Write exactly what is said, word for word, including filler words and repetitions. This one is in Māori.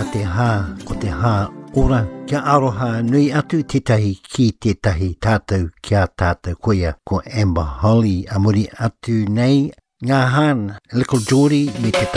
a te hā, ko te hā ora. Kia aroha nui atu tetahi ki tetahi tātou kia tātou koia ko Amber Holly. A muri atu nei, ngā hāna, Little Geordie me te